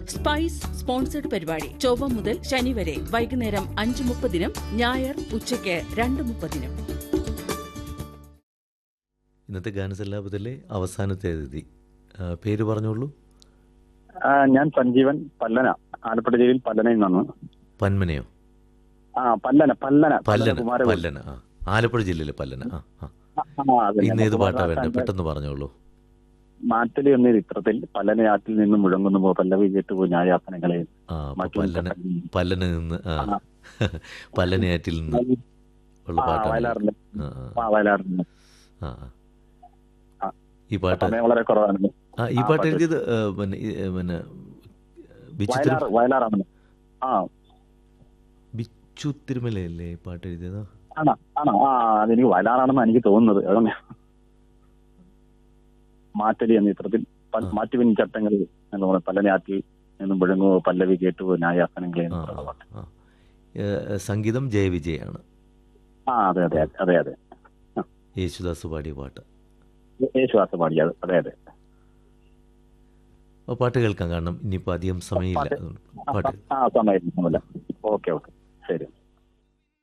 Spice sponsored പരിപാടി ചൊവ്വ മുതൽ ശനി വരെ വൈകുന്നേരം 5:30 ഞായർ ഉച്ചയ്ക്ക് 2:30. ഇന്നത്തെ ഗാനസല്ലാപത്തിലെ അവസാനത്തെ അതിഥി, പേര് പറഞ്ഞോളൂ. ഞാൻ സഞ്ജീവൻ, പല്ലന, ആലപ്പുഴ ജില്ലയിൽ പല്ലനയിൽ നിന്നാണ്. പന്മനയോ? പല്ലന പല്ലന പല്ലന ആലപ്പുഴ ജില്ലയിലെ പല്ലന. ഇന്ന് ഏത് പാട്ടാ വേണ്ടത്? പെട്ടെന്ന് പറഞ്ഞോളൂ. മാറ്റലി എന്ന ചിത്രത്തിൽ പല്ലനയാറ്റിൽ നിന്നും മുഴങ്ങുന്നു പല്ലവി കേട്ടുപോ ന്യായാസനങ്ങളെ. പല്ലന നിന്ന് പല്ലനയാറ്റിൽ നിന്ന് ഉള്ള പാട്ടാണ്. ഈ പാട്ട് വളരെ കുറവാണ്. ഈ പാട്ട് എഴുതിയത് വയലാറാണ്. ബിച്ചു തിരുമലയല്ലേ പാട്ട് എഴുതിയത്? ആണോ? അതെനിക്ക് വയലാറാണെന്ന് എനിക്ക് തോന്നുന്നത്. അതുകൊണ്ട് മാറ്റലി എന്ന ചിത്രത്തിൽ മാറ്റുവിൻ ചട്ടങ്ങൾ എന്ന് പറയുന്നത് പല്ലനയാറ്റിൽ നിന്നും മുഴങ്ങുവോ പല്ലവി കേട്ടുപോ ന്യായാസനങ്ങളെ. സംഗീതം ജയവിജയാണ്. അതെ അതെ അതെ അതെ. യേശുദാസ് പാടിയ പാട്ട്. യേശുദാസ് പാടിയത്. അതെ അതെ. പാട്ട് കേൾക്കാം, കാരണം ഇനിയിപ്പോൾ അധികം സമയമില്ല. സമയമില്ല. ഓക്കെ ശരി.